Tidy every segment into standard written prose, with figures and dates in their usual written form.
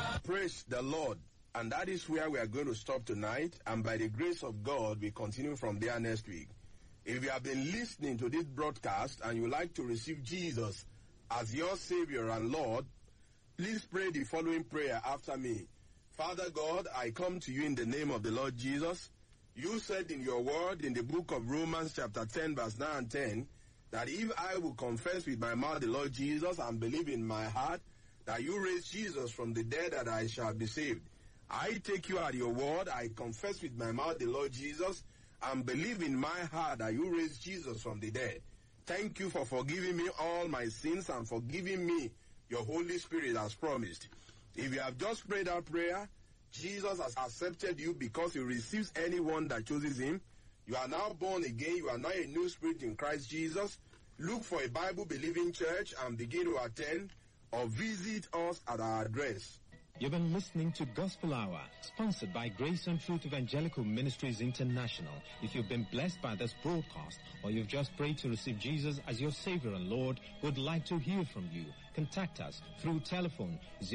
Praise the Lord. And that is where we are going to stop tonight. And by the grace of God, we continue from there next week. If you have been listening to this broadcast and you would like to receive Jesus as your Savior and Lord, please pray the following prayer after me. Father God, I come to you in the name of the Lord Jesus. You said in your word in the book of Romans chapter 10 verse 9 and 10 that if I will confess with my mouth the Lord Jesus and believe in my heart that you raised Jesus from the dead, that I shall be saved. I take you at your word. I confess with my mouth the Lord Jesus and believe in my heart that you raised Jesus from the dead. Thank you for forgiving me all my sins and for giving me your Holy Spirit as promised. If you have just prayed that prayer, Jesus has accepted you because he receives anyone that chooses him. You are now born again. You are now a new spirit in Christ Jesus. Look for a Bible-believing church and begin to attend or visit us at our address. You've been listening to Gospel Hour, sponsored by Grace and Truth Evangelical Ministries International. If you've been blessed by this broadcast, or you've just prayed to receive Jesus as your Savior and Lord, we'd like to hear from you. Contact us through telephone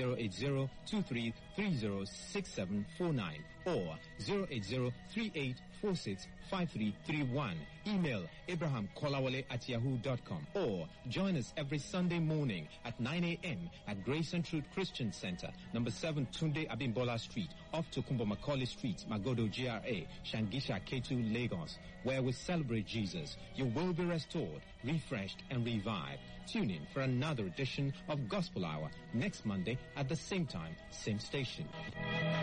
080-2330-6749 or 080-3846-5331. Email abrahamkolawole@yahoo.com or join us every Sunday morning at 9 a.m. at Grace and Truth Christian Center, number 7 Tunde Abimbola Street, off Tokumbo Macaulay Street, Magodo GRA, Shangisha K2, Lagos, where we celebrate Jesus. You will be restored, refreshed, and revived. Tune in for another edition of Gospel Hour next Monday at the same time, same station.